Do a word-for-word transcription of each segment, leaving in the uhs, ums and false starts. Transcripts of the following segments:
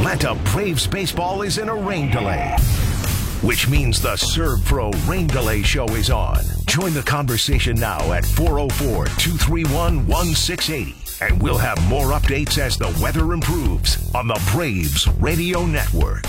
Atlanta Braves baseball is in a rain delay, which means the Serve Pro Rain Delay Show is on. Join the conversation now at four oh four, two three one, one six eight zero, and we'll have more updates as the weather improves on the Braves Radio Network.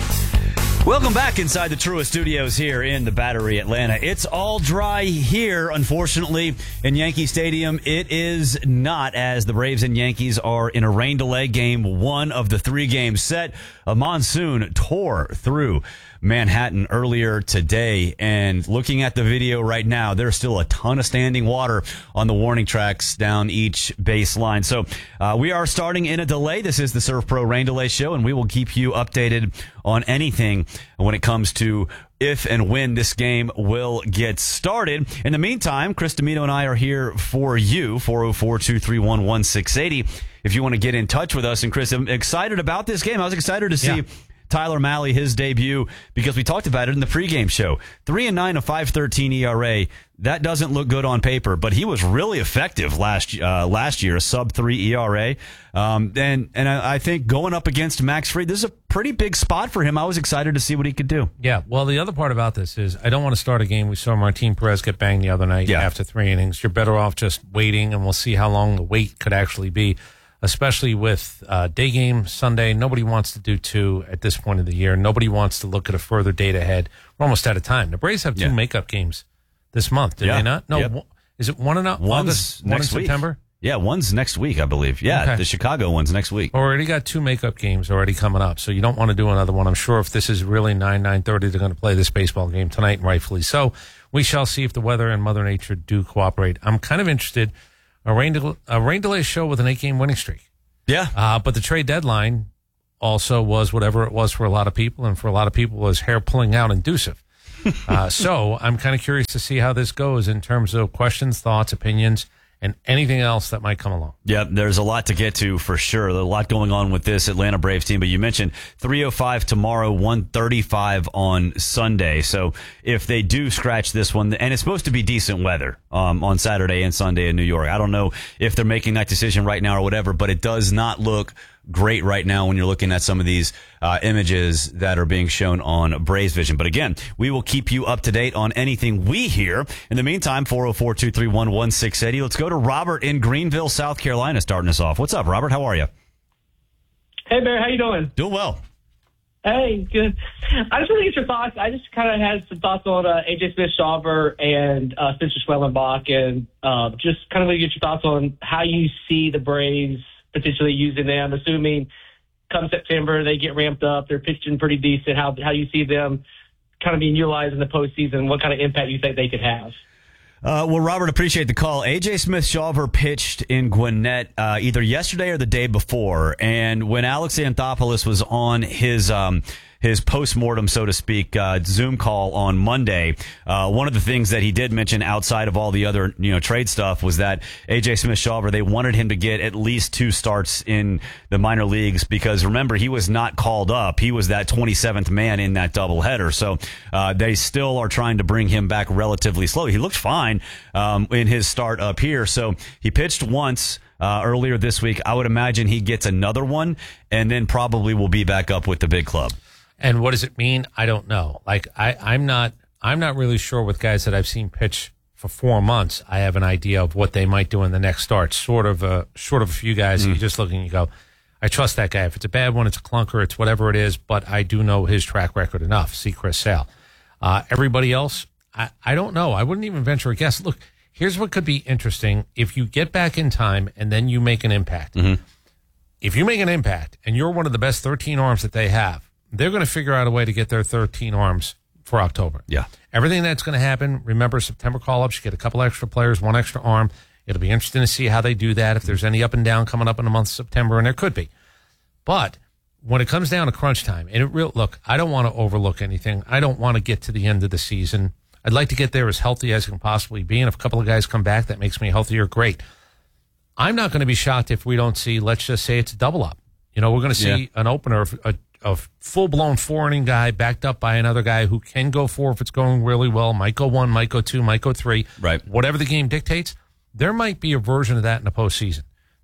Welcome back inside the Truist Studios here in the Battery, Atlanta. It's all dry here, unfortunately, in Yankee Stadium. It is not, as the Braves and Yankees are in a rain delay. Game one of the three-game set. A monsoon tore through Manhattan earlier today, and looking at the video right now, there's still a ton of standing water on the warning tracks down each baseline. So uh, we are starting in a delay. This is the Serve Pro Rain Delay Show, and we will keep you updated on anything when it comes to if and when this game will get started. In the meantime, Chris D'Amito and I are here for you, four oh four, two three one, one six eight zero, if you want to get in touch with us. And Chris, I'm excited about this game. I was excited to see yeah. Tyler Mahle, his debut, because we talked about it in the pregame show. Three and nine, a five thirteen E R A. That doesn't look good on paper, but he was really effective last uh, last year, a sub three E R A. Um, and and I, I think going up against Max Fried, this is a pretty big spot for him. I was excited to see what he could do. Yeah. Well, the other part about this is I don't want to start a game. We saw Martin Perez get banged the other night yeah. after three innings. You're better off just waiting, and we'll see how long the wait could actually be. Especially with uh, day game Sunday. Nobody wants to do two at this point of the year. Nobody wants to look at a further date ahead. We're almost out of time. The Braves have two yeah. makeup games this month, do yeah. they not? No, yep. one, is it one in August, one's one next in week. September? Yeah, one's next week, I believe. Yeah, okay. The Chicago one's next week. Already got two makeup games already coming up, so you don't want to do another one. I'm sure if this is really nine, nine thirty, they're going to play this baseball game tonight, and rightfully so. We shall see if the weather and Mother Nature do cooperate. I'm kind of interested. A rain, del- a rain delay show with an eight-game winning streak. Yeah. Uh, but the trade deadline also was whatever it was for a lot of people, and for a lot of people was hair pulling out inducive. uh, so I'm kind of curious to see how this goes in terms of questions, thoughts, opinions, and anything else that might come along. Yeah, there's a lot to get to for sure. There's a lot going on with this Atlanta Braves team, but you mentioned three oh five tomorrow, one thirty-five on Sunday. So if they do scratch this one, and it's supposed to be decent weather um, on Saturday and Sunday in New York. I don't know if they're making that decision right now or whatever, but it does not look great right now when you're looking at some of these uh, images that are being shown on Braves Vision. But again, we will keep you up to date on anything we hear. In the meantime, four oh four, two three one, one six eight zero. Let's go to Robert in Greenville, South Carolina, starting us off. What's up, Robert? How are you? Hey, Bear. How you doing? Doing well. Hey, good. I just want to get your thoughts. I just kind of had some thoughts on uh, A J Smith-Shawver and uh, Spencer Schwellenbach, and uh, just kind of want to get your thoughts on how you see the Braves potentially using them, assuming come September they get ramped up, they're pitching pretty decent. How how you see them kind of being utilized in the postseason? What kind of impact you think they could have? Uh, well, Robert, appreciate the call. A J Smith-Shawver pitched in Gwinnett uh, either yesterday or the day before, and when Alex Anthopoulos was on his um, his postmortem, so to speak, uh, Zoom call on Monday, uh, one of the things that he did mention outside of all the other you know trade stuff was that A J Smith-Shawver, they wanted him to get at least two starts in the minor leagues because, remember, he was not called up. He was that twenty-seventh man in that doubleheader. So uh, they still are trying to bring him back relatively slowly. He looked fine um, in his start up here. So he pitched once uh, earlier this week. I would imagine he gets another one and then probably will be back up with the big club. And what does it mean? I don't know. Like I, I'm not, I'm not really sure with guys that I've seen pitch for four months. I have an idea of what they might do in the next start. Sort of a, short of a few guys. Mm. That you just look and you go, I trust that guy. If it's a bad one, it's a clunker, it's whatever it is. But I do know his track record enough. See Chris Sale. Uh, everybody else, I, I don't know. I wouldn't even venture a guess. Look, here's what could be interesting. If you get back in time and then you make an impact. Mm-hmm. If you make an impact and you're one of the best thirteen arms that they have, they're going to figure out a way to get their thirteen arms for October. Yeah. Everything that's going to happen, remember, September call-ups, you get a couple extra players, one extra arm. It'll be interesting to see how they do that, if there's any up and down coming up in the month of September, and there could be. But when it comes down to crunch time, and it real look, I don't want to overlook anything. I don't want to get to the end of the season. I'd like to get there as healthy as I can possibly be, and if a couple of guys come back, that makes me healthier, great. I'm not going to be shocked if we don't see, let's just say it's a double up. You know, we're going to see yeah. an opener, a, a full-blown four-inning guy backed up by another guy who can go four if it's going really well, might go one, might go two, might go three. Right. Whatever the game dictates, there might be a version of that in the postseason.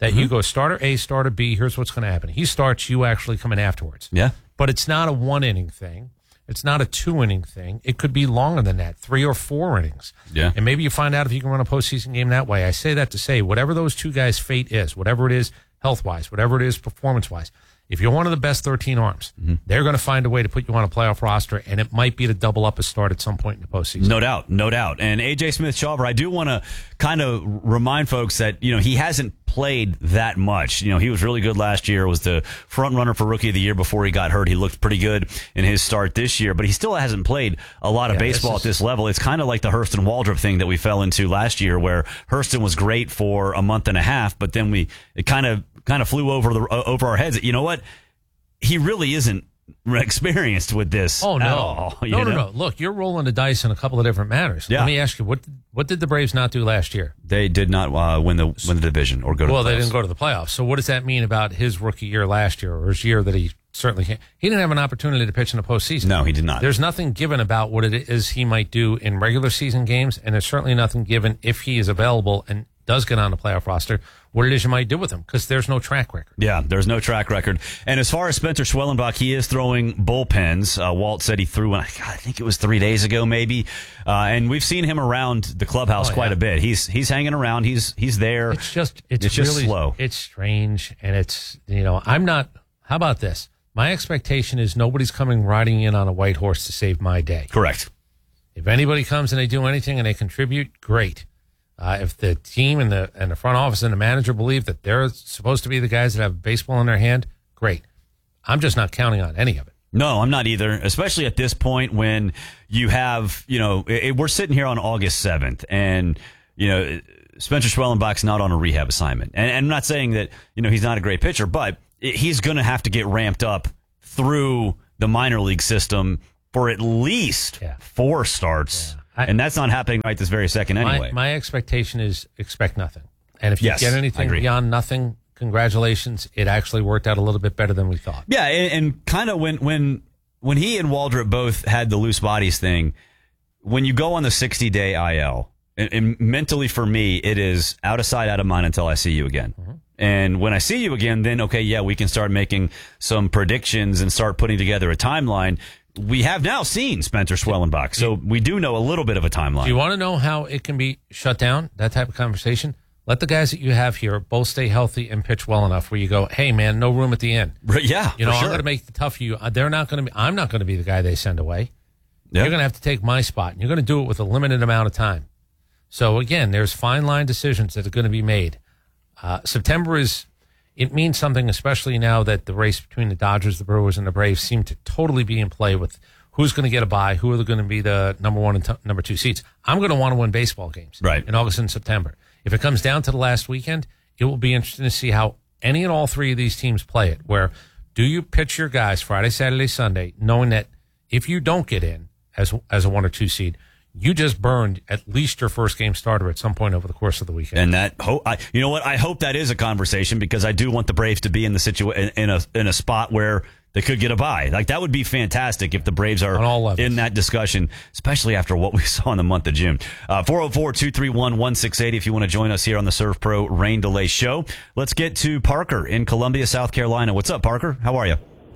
that mm-hmm. you go starter A, starter B, here's what's going to happen. He starts, you actually come in afterwards. Yeah. But it's not a one-inning thing. It's not a two-inning thing. It could be longer than that, three or four innings. Yeah. And maybe you find out if you can run a postseason game that way. I say that to say, whatever those two guys' fate is, whatever it is health-wise, whatever it is performance-wise, if you're one of the best thirteen arms, mm-hmm. they're going to find a way to put you on a playoff roster, and it might be to double up a start at some point in the postseason. No doubt, no doubt. And A J Smith-Shawver, I do want to kind of remind folks that, you know, he hasn't played that much. You know, he was really good last year, was the front runner for Rookie of the Year before he got hurt. He looked pretty good in his start this year, but he still hasn't played a lot of yeah, baseball this is- at this level. It's kind of like the Hurston Waldrop thing that we fell into last year, where Hurston was great for a month and a half, but then we it kind of kind of flew over the over our heads. You know what? He really isn't experienced with this. Oh no, at all, no, no, no, no! Look, you're rolling the dice in a couple of different manners. Yeah. Let me ask you what what did the Braves not do last year? They did not uh, win the win the division or go to well, the playoffs. They didn't go to the playoffs. So what does that mean about his rookie year last year, or his year that he certainly can't? He didn't have an opportunity to pitch in the postseason. No, he did not. There's nothing given about what it is he might do in regular season games, and there's certainly nothing given if he is available and does get on the playoff roster, what it is you might do with him, because there's no track record. Yeah, there's no track record. And as far as Spencer Schwellenbach, he is throwing bullpens. Uh, Walt said he threw one, God, I think it was three days ago maybe. Uh, and we've seen him around the clubhouse oh, quite yeah. a bit. He's he's hanging around. He's he's there. It's just it's, it's really, just slow. It's strange, and it's, you know, I'm not, how about this? My expectation is nobody's coming riding in on a white horse to save my day. Correct. If anybody comes and they do anything and they contribute, great. Uh, if the team and the and the front office and the manager believe that they're supposed to be the guys that have baseball in their hand, great. I'm just not counting on any of it. No, I'm not either, especially at this point when you have, you know, it, we're sitting here on August seventh, and, you know, Spencer Schwellenbach's not on a rehab assignment. And, and I'm not saying that, you know, he's not a great pitcher, but he's going to have to get ramped up through the minor league system for at least yeah. four starts. Yeah. I, and that's not happening right this very second anyway. My, my expectation is expect nothing. And if you yes, get anything beyond nothing, congratulations. It actually worked out a little bit better than we thought. Yeah, and, and kind of when, when, when he and Waldrop both had the loose bodies thing, when you go on the sixty-day I L, and, and mentally for me, it is out of sight, out of mind until I see you again. Mm-hmm. And when I see you again, then, okay, yeah, we can start making some predictions and start putting together a timeline. We have now seen Spencer Schwellenbach, so we do know a little bit of a timeline. Do you want to know how it can be shut down, that type of conversation? Let the guys that you have here both stay healthy and pitch well enough where you go, hey, man, no room at the end. Yeah, you know, for I'm sure. going to make it tough for you. They're not going to be. I'm not going to be the guy they send away. Yep. You're going to have to take my spot, and you're going to do it with a limited amount of time. So, again, there's fine line decisions that are going to be made. Uh, September is, it means something, especially now that the race between the Dodgers, the Brewers, and the Braves seem to totally be in play with who's going to get a bye, who are going to be the number one and t- number two seeds. I'm going to want to win baseball games right. in August and September. If it comes down to the last weekend, it will be interesting to see how any and all three of these teams play it, where do you pitch your guys Friday, Saturday, Sunday, knowing that if you don't get in as as a one or two seed, you just burned at least your first game starter at some point over the course of the weekend. And that, ho- I, you know what? I hope that is a conversation, because I do want the Braves to be in the situa- in, in a in a spot where they could get a bye. Like, that would be fantastic if the Braves are on all levels in that discussion, especially after what we saw in the month of June. Uh, four oh four, two three one, one six eight zero if you want to join us here on the Serve Pro Rain Delay Show. Let's get to Parker in Columbia, South Carolina. What's up, Parker? How are you?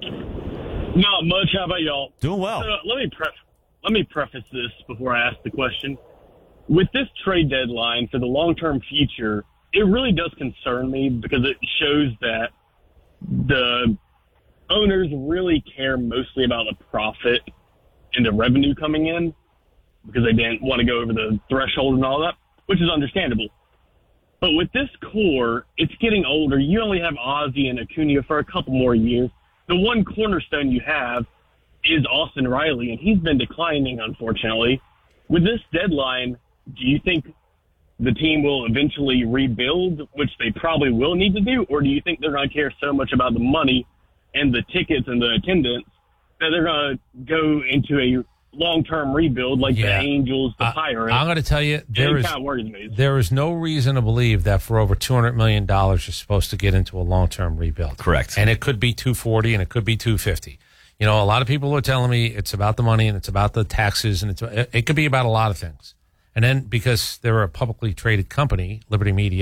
Not much. How about y'all? Doing well. Uh, let me pre- let me preface this before I ask the question. With this trade deadline for the long-term future, it really does concern me, because it shows that the owners really care mostly about the profit and the revenue coming in, because they didn't want to go over the threshold and all that, which is understandable. But with this core, it's getting older. You only have Ozzie and Acuna for a couple more years. The one cornerstone you have is Austin Riley, and he's been declining, unfortunately. With this deadline, do you think the team will eventually rebuild, which they probably will need to do, or do you think they're going to care so much about the money and the tickets and the attendance that they're going to go into a long-term rebuild like yeah. the Angels, the I, Pirates? I'm going to tell you, there is, kind of worries me. there is no reason to believe that for over two hundred million dollars you're supposed to get into a long-term rebuild. Correct. And it could be two hundred forty and it could be two hundred fifty. You know, a lot of people are telling me it's about the money and it's about the taxes, and it's, it could be about a lot of things. And then because they're a publicly traded company, Liberty Media,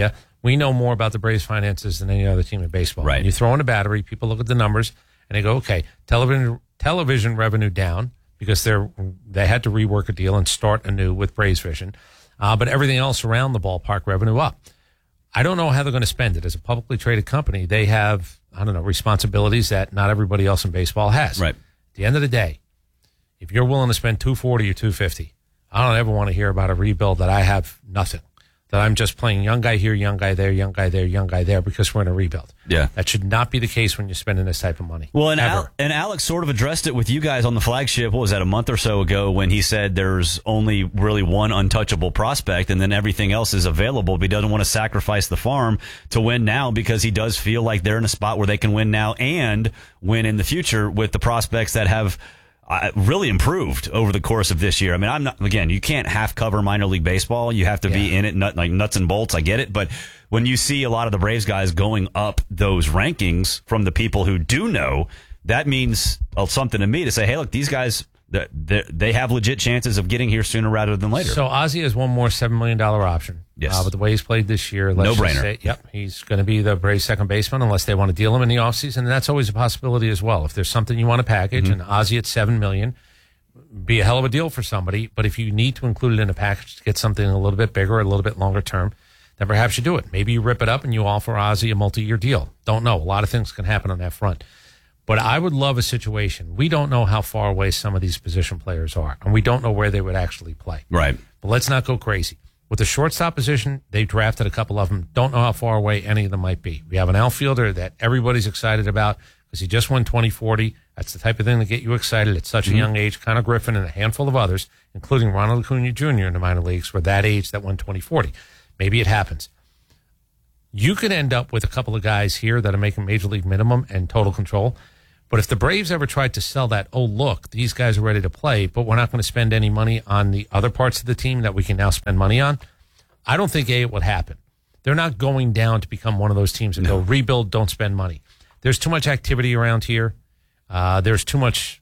We know more about the Braves finances than any other team in baseball. Right. When you throw in a battery, people look at the numbers and they go, okay, television television revenue down because they're they had to rework a deal and start anew with Braves Vision, uh, but everything else around the ballpark revenue up. I don't know how they're going to spend it. As a publicly traded company, they have, I don't know, responsibilities that not everybody else in baseball has. Right. At the end of the day, if you're willing to spend two forty or two fifty, I don't ever want to hear about a rebuild that I have nothing. That I'm just playing young guy here, young guy there, young guy there, young guy there because we're in a rebuild. Yeah. That should not be the case when you're spending this type of money. Well, and, ever. Al- and Alex sort of addressed it with you guys on the flagship, what was that, a month or so ago when he said there's only really one untouchable prospect and then everything else is available. But he doesn't want to sacrifice the farm to win now because he does feel like they're in a spot where they can win now and win in the future with the prospects that have Uh, really improved over the course of this year. I mean, I'm not, again, you can't half cover minor league baseball. You have to yeah. be in it, nut, like nuts and bolts. I get it. But when you see a lot of the Braves guys going up those rankings from the people who do know, that means uh, something to me to say, hey, look, these guys, they, they have legit chances of getting here sooner rather than later. So Ozzie has one more seven million dollars option. Yes. Uh, with the way he's played this year, let's no brainer. Just say, yep, he's going to be the Braves second baseman unless they want to deal him in the offseason. And that's always a possibility as well. If there's something you want to package, mm-hmm. and Ozzie at seven million dollars, be a hell of a deal for somebody. But if you need to include it in a package to get something a little bit bigger, a little bit longer term, then perhaps you do it. Maybe you rip it up and you offer Ozzie a multi-year deal. Don't know. A lot of things can happen on that front. But I would love a situation. We don't know how far away some of these position players are, and we don't know where they would actually play. Right. But let's not go crazy. With the shortstop position, they drafted a couple of them. Don't know how far away any of them might be. We have an outfielder that everybody's excited about because he just won twenty forty. That's the type of thing to get you excited at such mm-hmm. a young age. Connor Griffin and a handful of others, including Ronald Acuna Junior in the minor leagues, were that age that won twenty forty. Maybe it happens. You could end up with a couple of guys here that are making major league minimum and total control. But if the Braves ever tried to sell that, oh, look, these guys are ready to play, but we're not going to spend any money on the other parts of the team that we can now spend money on, I don't think, A, it would happen. They're not going down to become one of those teams that no. go rebuild, don't spend money. There's too much activity around here. Uh, there's too much,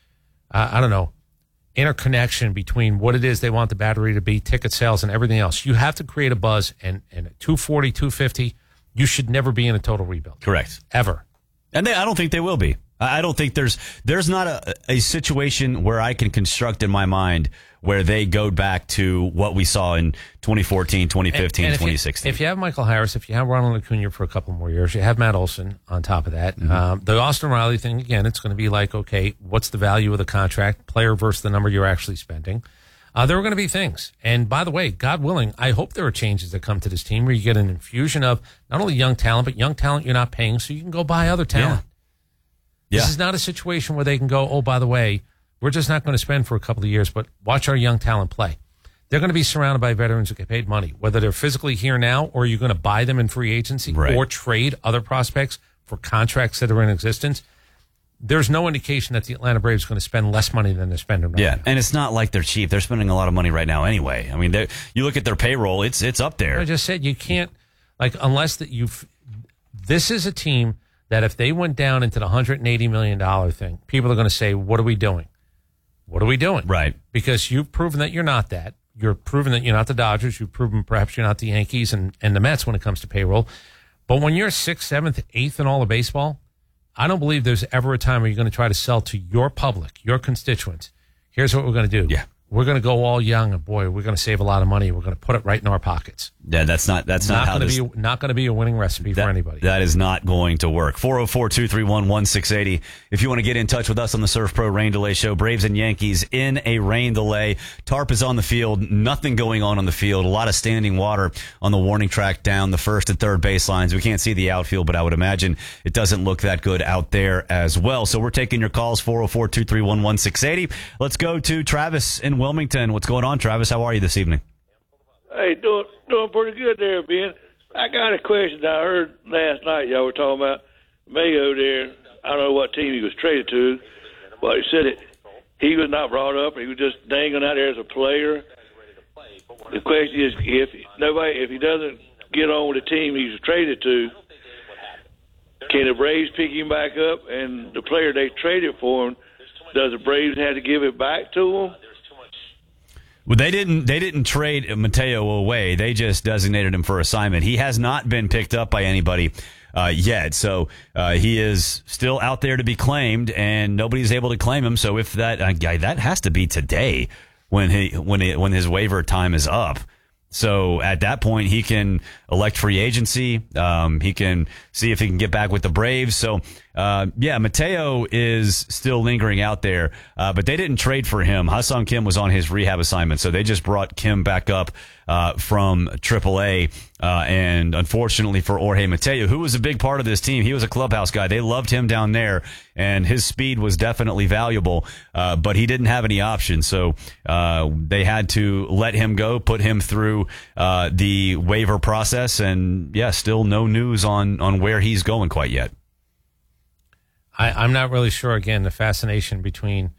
uh, I don't know, interconnection between what it is they want the battery to be, ticket sales, and everything else. You have to create a buzz, and, and at two forty, two fifty, you should never be in a total rebuild. Correct. Ever. And they, I don't think they will be. I don't think there's there's not a, a situation where I can construct in my mind where they go back to what we saw in twenty fourteen, twenty fifteen, and, and twenty if sixteen. You, if you have Michael Harris, if you have Ronald Acuna for a couple more years, you have Matt Olson on top of that. Mm-hmm. Um, the Austin Riley thing, again, it's going to be like, okay, what's the value of the contract, player versus the number you're actually spending? Uh, there are going to be things. And by the way, God willing, I hope there are changes that come to this team where you get an infusion of not only young talent, but young talent you're not paying so you can go buy other talent. Yeah. This yeah. is not a situation where they can go, oh, by the way, we're just not going to spend for a couple of years, but watch our young talent play. They're going to be surrounded by veterans who get paid money, whether they're physically here now or you're going to buy them in free agency right. or trade other prospects for contracts that are in existence. There's no indication that the Atlanta Braves are going to spend less money than they're spending right yeah. now. And it's not like they're cheap. They're spending a lot of money right now anyway. I mean, you look at their payroll, it's it's up there. I just said you can't, like, unless that you've, this is a team that if they went down into the one hundred eighty million dollars thing, people are going to say, what are we doing? What are we doing? Right. Because you've proven that you're not that. You're proven that you're not the Dodgers. You've proven perhaps you're not the Yankees and, and the Mets when it comes to payroll. But when you're sixth, seventh, eighth in all of baseball, I don't believe there's ever a time where you're going to try to sell to your public, your constituents. Here's what we're going to do. Yeah. We're going to go all young, and boy, we're going to save a lot of money. We're going to put it right in our pockets. Yeah, that's not that's not, not how going this, to be not going to be a winning recipe that, for anybody. That is not going to work. four oh four, two three one, one six eight zero. If you want to get in touch with us on the Surf Pro Rain Delay Show, Braves and Yankees in a rain delay. Tarp is on the field. Nothing going on on the field. A lot of standing water on the warning track down the first and third baselines. We can't see the outfield, but I would imagine it doesn't look that good out there as well. So we're taking your calls, four oh four, two three one, one six eight zero. Let's go to Travis in Wilmington. What's going on, Travis? How are you this evening? Hey, doing doing pretty good there, Ben. I got a question. I heard last night y'all were talking about Mayo there. I don't know what team he was traded to, but he said it. He was not brought up. He was just dangling out there as a player. The question is, if nobody, if he doesn't get on with the team he was traded to, can the Braves pick him back up? And the player they traded for him, does the Braves have to give it back to him? Well, they didn't. They didn't trade Mateo away. They just designated him for assignment. He has not been picked up by anybody uh, yet, so uh, he is still out there to be claimed, and nobody's able to claim him. So if that uh, guy, that has to be today when he when he, when his waiver time is up. So at that point, he can elect free agency. Um, he can see if he can get back with the Braves. So, uh, yeah, Mateo is still lingering out there, uh, but they didn't trade for him. Ha-Seong Kim was on his rehab assignment, so they just brought Kim back up uh, from triple A. Uh, and unfortunately for Jorge Mateo, who was a big part of this team, he was a clubhouse guy. They loved him down there, and his speed was definitely valuable, uh, but he didn't have any options. So uh, they had to let him go, put him through uh, the waiver process, and, yeah, still no news on, on where he's going quite yet. I, I'm not really sure, again, the fascination between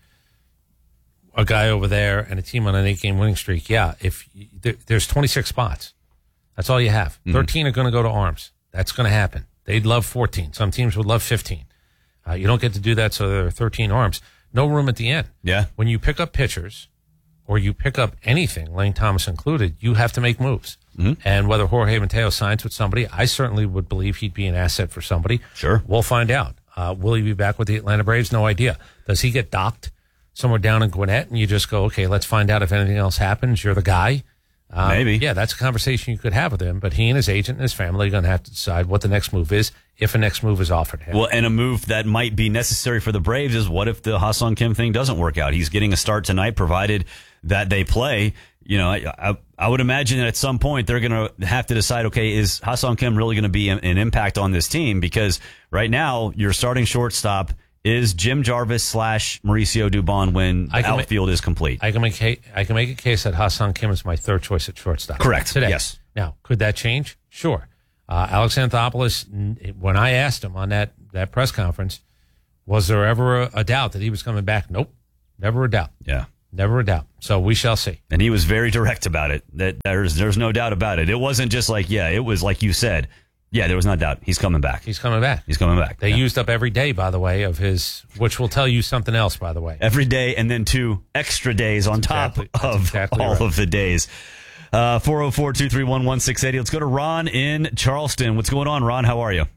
a guy over there and a team on an eight-game winning streak. Yeah, if there, there's twenty-six spots. That's all you have. Mm-hmm. thirteen are going to go to arms. That's going to happen. They'd love fourteen. Some teams would love fifteen. Uh, you don't get to do that, so there are thirteen arms. No room at the end. Yeah. When you pick up pitchers or you pick up anything, Lane Thomas included, you have to make moves. Mm-hmm. And whether Jorge Mateo signs with somebody, I certainly would believe he'd be an asset for somebody. Sure. We'll find out. Uh, will he be back with the Atlanta Braves? No idea. Does he get docked somewhere down in Gwinnett and you just go, okay, let's find out if anything else happens? You're the guy. Um, Maybe. Yeah, that's a conversation you could have with him, but he and his agent and his family are going to have to decide what the next move is, if a next move is offered him. Well, and a move that might be necessary for the Braves is what if the Ha-Seong Kim thing doesn't work out? He's getting a start tonight, provided that they play. You know, I, I, I would imagine that at some point they're going to have to decide, okay, is Ha-Seong Kim really going to be an, an impact on this team? Because right now, your starting shortstop is Jim Jarvis slash Mauricio Dubon when the outfield make, is complete. I can make I can make a case that Ha-Seong Kim is my third choice at shortstop. Correct. Today. Yes. Now, could that change? Sure. Uh, Alex Anthopoulos, when I asked him on that, that press conference, was there ever a, a doubt that he was coming back? Nope. Never a doubt. Yeah. Never a doubt. So we shall see. And he was very direct about it. That there's there's no doubt about it. It wasn't just like, yeah, it was like you said. Yeah, there was no doubt. He's coming back. He's coming back. He's coming back. They yeah. used up every day, by the way, of his, which will tell you something else, by the way. Every day and then two extra days on top exactly, of exactly all right. of the days. Uh, four oh four, two three one, one six eight oh. Let's go to Ron in Charleston. What's going on, Ron? How are you?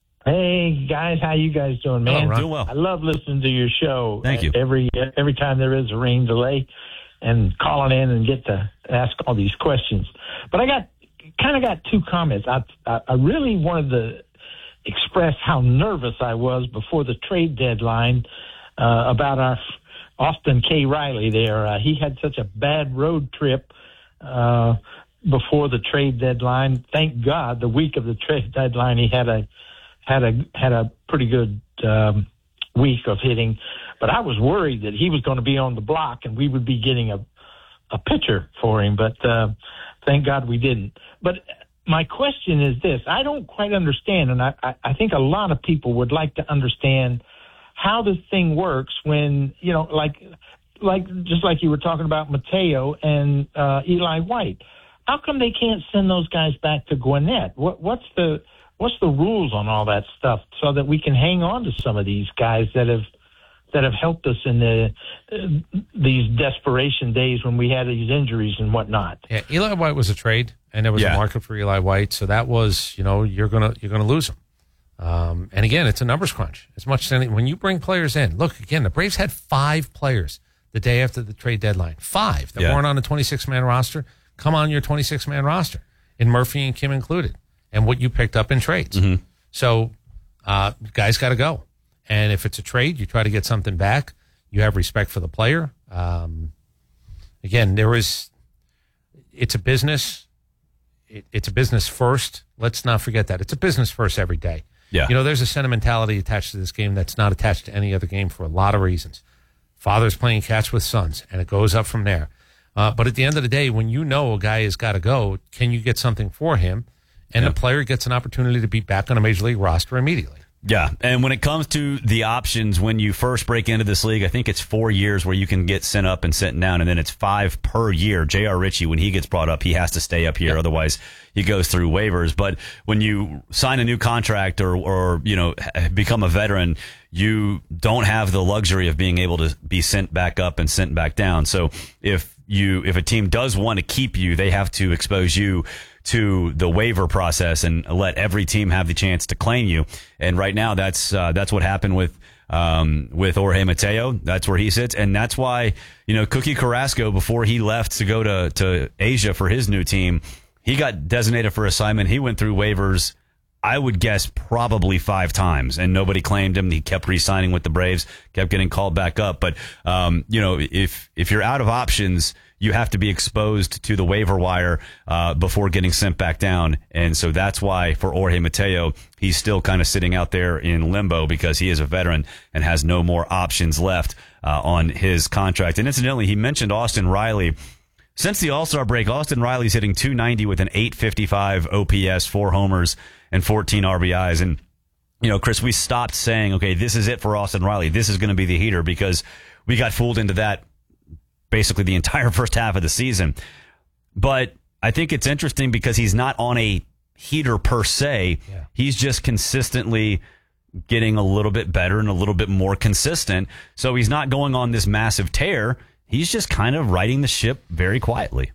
Hey, guys. How you guys doing, man? Hello, doing well. I love listening to your show. Thank you. Every, every time there is a rain delay and calling in and get to ask all these questions. But I got kind of got two comments. I, I I really wanted to express how nervous I was before the trade deadline uh, about our Austin K. Riley there. Uh, he had such a bad road trip uh, before the trade deadline. Thank God, the week of the trade deadline, he had a had a had a pretty good um, week of hitting. But I was worried that he was going to be on the block and we would be getting a a pitcher for him. But uh, thank God we didn't. But my question is this. I don't quite understand, and I, I, I think a lot of people would like to understand how this thing works when, you know, like, like just like you were talking about Mateo and uh, Eli White. How come they can't send those guys back to Gwinnett? What, what's the what's the rules on all that stuff so that we can hang on to some of these guys that have that have helped us in the uh, these desperation days when we had these injuries and whatnot? Yeah, Eli White was a trade, and there was Yeah. a market for Eli White, so that was, you know, you're gonna you're gonna lose him. Um, and again, it's a numbers crunch. As much as any, when you bring players in, look again, the Braves had five players the day after the trade deadline, five that Yeah. weren't on the twenty-six man roster. Come on your twenty-six man roster, in Murphy and Kim included, and what you picked up in trades. Mm-hmm. So, uh, guys got to go. And if it's a trade, you try to get something back. You have respect for the player. Um, again, there is, it's a business. It, it's a business first. Let's not forget that. It's a business first every day. Yeah. You know, there's a sentimentality attached to this game that's not attached to any other game for a lot of reasons. Fathers playing catch with sons, and it goes up from there. Uh, but at the end of the day, when you know a guy has got to go, can you get something for him? And Yeah. the player gets an opportunity to be back on a major league roster immediately. Yeah, and when it comes to the options, when you first break into this league, I think it's four years where you can get sent up and sent down, and then it's five per year. J R. Ritchie, when he gets brought up, he has to stay up here, Yep. otherwise he goes through waivers. But when you sign a new contract or, or you know, become a veteran, you don't have the luxury of being able to be sent back up and sent back down. So if you if a team does want to keep you, they have to expose you to the waiver process and let every team have the chance to claim you. And right now, that's uh, that's what happened with um, with Jorge Mateo. That's where he sits, and that's why you know Cookie Carrasco, before he left to go to to Asia for his new team, he got designated for assignment. He went through waivers, I would guess probably five times, and nobody claimed him. He kept re-signing with the Braves, kept getting called back up. But, um, you know, if if you're out of options, you have to be exposed to the waiver wire uh, before getting sent back down. And so that's why for Jorge Mateo, he's still kind of sitting out there in limbo because he is a veteran and has no more options left uh, on his contract. And incidentally, he mentioned Austin Riley. Since the All-Star break, Austin Riley's hitting two ninety with an eight fifty-five O P S, four homers, and fourteen R B Is. And, you know, Chris, we stopped saying, okay, this is it for Austin Riley. This is going to be the heater because we got fooled into that basically the entire first half of the season. But I think it's interesting because he's not on a heater per se. Yeah. He's just consistently getting a little bit better and a little bit more consistent. So he's not going on this massive tear. He's just kind of riding the ship very quietly.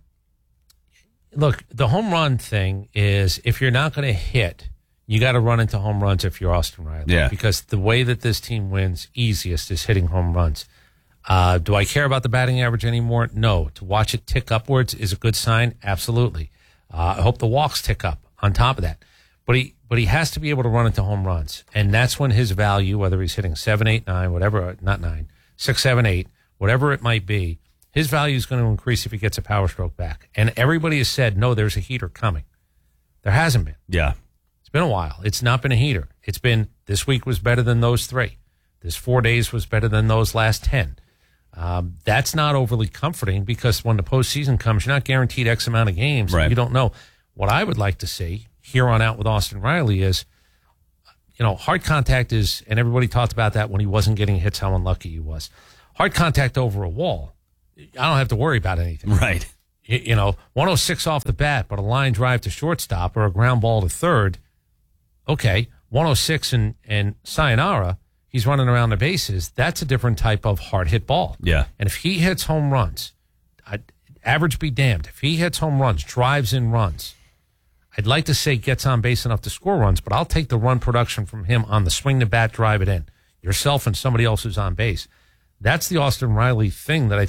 Look, the home run thing is if you're not going to hit, you got to run into home runs if you're Austin Riley. Yeah. Because the way that this team wins easiest is hitting home runs. Uh, do I care about the batting average anymore? No. To watch it tick upwards is a good sign? Absolutely. Uh, I hope the walks tick up on top of that. But he but he has to be able to run into home runs. And that's when his value, whether he's hitting seven, eight, nine, whatever, not nine, six, seven, eight, whatever it might be, his value is going to increase if he gets a power stroke back. And everybody has said, no, there's a heater coming. There hasn't been. Yeah. It's been a while. It's not been a heater. It's been this week was better than those three. This four days was better than those last ten. Um, that's not overly comforting because when the postseason comes, you're not guaranteed X amount of games. Right. You don't know. What I would like to see here on out with Austin Riley is, you know, hard contact is, and everybody talked about that when he wasn't getting hits, how unlucky he was. Hard contact over a wall, I don't have to worry about anything. Right. You, you know, one oh six off the bat, but a line drive to shortstop or a ground ball to third. Okay, one oh six and, and sayonara, he's running around the bases. That's a different type of hard hit ball. Yeah. And if he hits home runs, I'd, average be damned. If he hits home runs, drives in runs, I'd like to say gets on base enough to score runs, but I'll take the run production from him on the swing the bat, drive it in. Yourself and somebody else who's on base. That's the Austin Riley thing that I